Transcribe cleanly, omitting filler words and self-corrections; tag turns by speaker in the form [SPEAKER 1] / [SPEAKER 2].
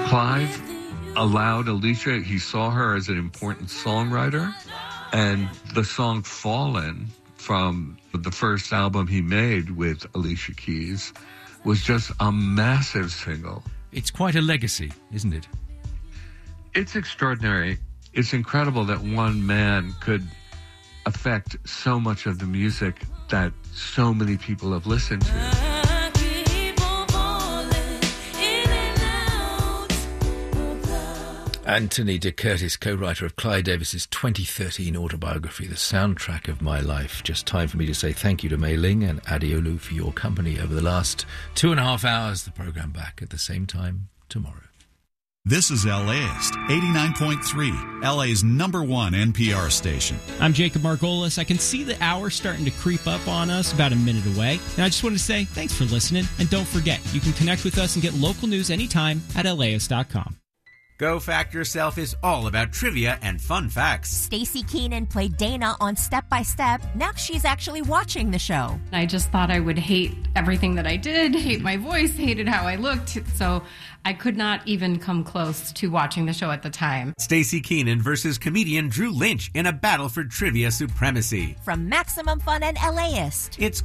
[SPEAKER 1] Clive allowed Alicia, he saw her as an important songwriter, and the song Fallen from the first album he made with Alicia Keys was just a massive single.
[SPEAKER 2] It's quite a legacy, isn't it?
[SPEAKER 1] It's extraordinary. It's incredible that one man could affect so much of the music that so many people have listened to.
[SPEAKER 2] Anthony de Curtis, co-writer of Clive Davis's 2013 autobiography, The Soundtrack of My Life. Just time for me to say thank you to Mei Ling and Adeolu for your company over the last 2.5 hours. The programme back at the same time tomorrow.
[SPEAKER 3] This is LAist, 89.3, LA's #1 NPR station.
[SPEAKER 4] I'm Jacob Margolis. I can see the hour starting to creep up on us about a minute away. And I just want to say thanks for listening. And don't forget, you can connect with us and get local news anytime at laist.com.
[SPEAKER 5] Go Fact Yourself is all about trivia and fun facts.
[SPEAKER 6] Stacey Keenan played Dana on Step by Step. Now she's actually watching the show.
[SPEAKER 7] I just thought I would hate everything that I did, hate my voice, hated how I looked. So I could not even come close to watching the show at the time.
[SPEAKER 5] Stacey Keenan versus comedian Drew Lynch in a battle for trivia supremacy.
[SPEAKER 6] From Maximum Fun and LAist.
[SPEAKER 5] It's